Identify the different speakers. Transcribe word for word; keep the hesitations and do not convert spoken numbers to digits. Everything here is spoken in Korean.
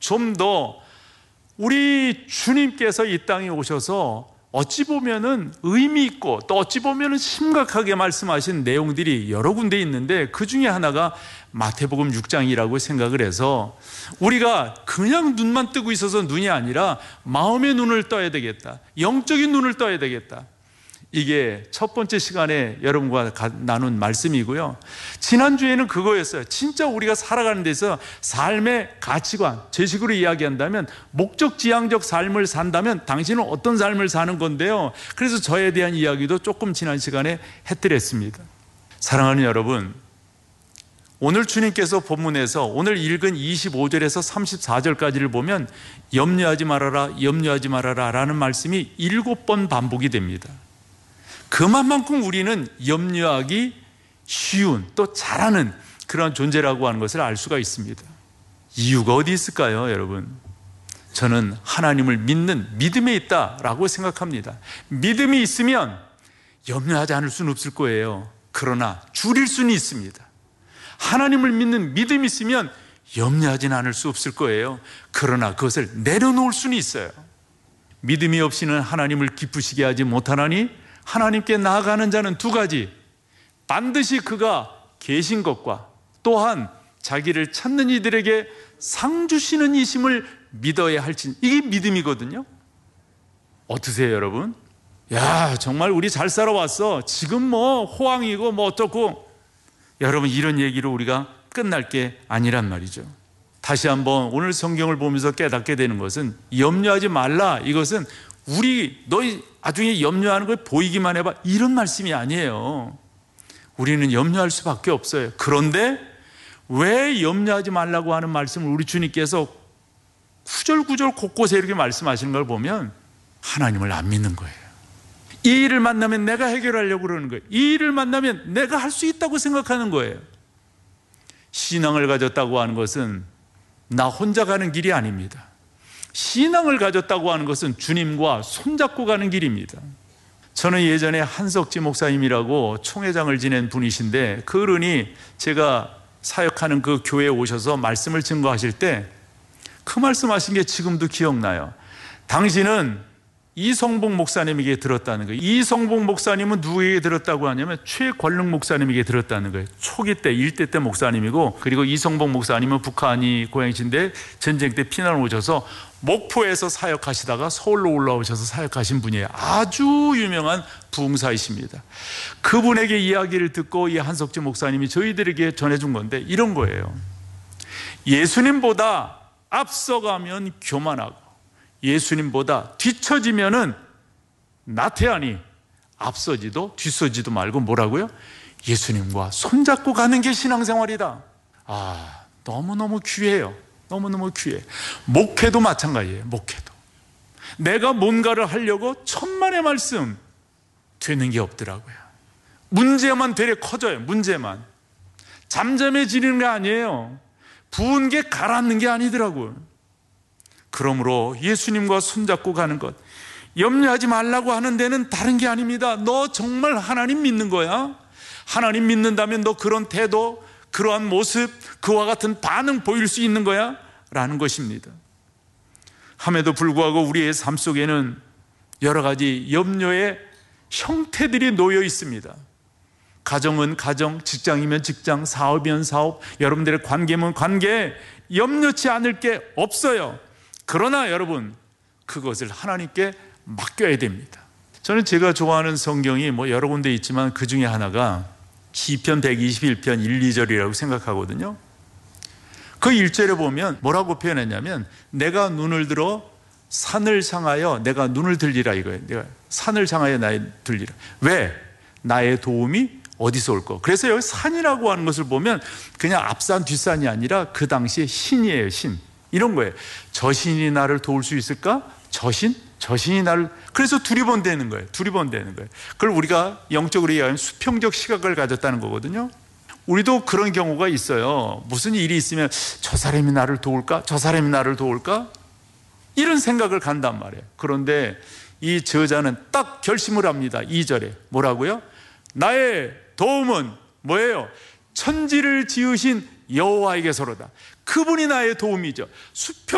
Speaker 1: 좀 더 우리 주님께서 이 땅에 오셔서 어찌 보면은 의미 있고 또 어찌 보면은 심각하게 말씀하신 내용들이 여러 군데 있는데 그 중에 하나가 마태복음 육 장이라고 생각을 해서 우리가 그냥 눈만 뜨고 있어서 눈이 아니라 마음의 눈을 떠야 되겠다. 영적인 눈을 떠야 되겠다. 이게 첫 번째 시간에 여러분과 나눈 말씀이고요. 지난주에는 그거였어요. 진짜 우리가 살아가는 데서 삶의 가치관, 제 식으로 이야기한다면 목적지향적 삶을 산다면 당신은 어떤 삶을 사는 건데요. 그래서 저에 대한 이야기도 조금 지난 시간에 해드렸습니다. 사랑하는 여러분, 오늘 주님께서 본문에서 오늘 읽은 이십오 절에서 삼십사 절까지를 보면 염려하지 말아라, 염려하지 말아라 라는 말씀이 일곱 번 반복이 됩니다. 그만큼 우리는 염려하기 쉬운 또 잘하는 그런 존재라고 하는 것을 알 수가 있습니다. 이유가 어디 있을까요, 여러분? 저는 하나님을 믿는 믿음에 있다라고 생각합니다. 믿음이 있으면 염려하지 않을 수는 없을 거예요. 그러나 줄일 수는 있습니다. 하나님을 믿는 믿음이 있으면 염려하지는 않을 수 없을 거예요. 그러나 그것을 내려놓을 수는 있어요. 믿음이 없이는 하나님을 기쁘시게 하지 못하나니 하나님께 나아가는 자는 두 가지, 반드시 그가 계신 것과 또한 자기를 찾는 이들에게 상 주시는 이심을 믿어야 할지, 이게 믿음이거든요. 어떠세요, 여러분? 야, 정말 우리 잘 살아왔어. 지금 뭐 호황이고 뭐 어떻고. 여러분, 이런 얘기로 우리가 끝날 게 아니란 말이죠. 다시 한번 오늘 성경을 보면서 깨닫게 되는 것은 염려하지 말라, 이것은 우리 너희 나중에 염려하는 걸 보이기만 해봐, 이런 말씀이 아니에요. 우리는 염려할 수밖에 없어요. 그런데 왜 염려하지 말라고 하는 말씀을 우리 주님께서 구절구절 곳곳에 이렇게 말씀하시는 걸 보면 하나님을 안 믿는 거예요. 이 일을 만나면 내가 해결하려고 그러는 거예요. 이 일을 만나면 내가 할 수 있다고 생각하는 거예요. 신앙을 가졌다고 하는 것은 나 혼자 가는 길이 아닙니다. 신앙을 가졌다고 하는 것은 주님과 손잡고 가는 길입니다. 저는 예전에 한석지 목사님이라고 총회장을 지낸 분이신데 그 어른이 제가 사역하는 그 교회에 오셔서 말씀을 증거하실 때 그 말씀하신 게 지금도 기억나요. 당신은 이성복 목사님에게 들었다는 거예요. 이성복 목사님은 누구에게 들었다고 하냐면 최권능 목사님에게 들었다는 거예요. 초기 때, 일대 때 목사님이고, 그리고 이성복 목사님은 북한이 고향이신데 전쟁 때 피난 오셔서 목포에서 사역하시다가 서울로 올라오셔서 사역하신 분이에요. 아주 유명한 부흥사이십니다. 그분에게 이야기를 듣고 이 한석지 목사님이 저희들에게 전해준 건데 이런 거예요. 예수님보다 앞서가면 교만하고 예수님보다 뒤처지면은 나태하니 앞서지도 뒤서지도 말고 뭐라고요? 예수님과 손잡고 가는 게 신앙생활이다. 아, 너무너무 귀해요. 너무너무 귀해. 목회도 마찬가지예요. 목회도 내가 뭔가를 하려고 천만의 말씀 되는 게 없더라고요. 문제만 되려 커져요. 문제만 잠잠해지는 게 아니에요. 부은 게 가라앉는 게 아니더라고요. 그러므로 예수님과 손잡고 가는 것, 염려하지 말라고 하는 데는 다른 게 아닙니다. 너 정말 하나님 믿는 거야? 하나님 믿는다면 너 그런 태도, 그러한 모습, 그와 같은 반응 보일 수 있는 거야? 라는 것입니다. 함에도 불구하고 우리의 삶 속에는 여러 가지 염려의 형태들이 놓여 있습니다. 가정은 가정, 직장이면 직장, 사업이면 사업, 여러분들의 관계면 관계, 염려치 않을 게 없어요. 그러나 여러분, 그것을 하나님께 맡겨야 됩니다. 저는 제가 좋아하는 성경이 뭐 여러 군데 있지만 그 중에 하나가 시편 백이십일 편 일, 이 절이라고 생각하거든요. 그 일 절에 보면 뭐라고 표현했냐면 내가 눈을 들어 산을 향하여 내가 눈을 들리라 이거예요. 내가 산을 향하여 나의 들리라. 왜? 나의 도움이 어디서 올 거? 그래서 여기 산이라고 하는 것을 보면 그냥 앞산 뒷산이 아니라 그 당시에 신이에요. 신. 이런 거예요. 저 신이 나를 도울 수 있을까? 저 신? 저 신이 나를, 그래서 두리번대는 거예요. 두리번대는 거예요. 그걸 우리가 영적으로 이야기하면 수평적 시각을 가졌다는 거거든요. 우리도 그런 경우가 있어요. 무슨 일이 있으면 저 사람이 나를 도울까? 저 사람이 나를 도울까? 이런 생각을 간단 말이에요. 그런데 이 저자는 딱 결심을 합니다. 이 절에 뭐라고요? 나의 도움은 뭐예요? 천지를 지으신 여호와에게서로다. 그분이 나의 도움이죠. 수평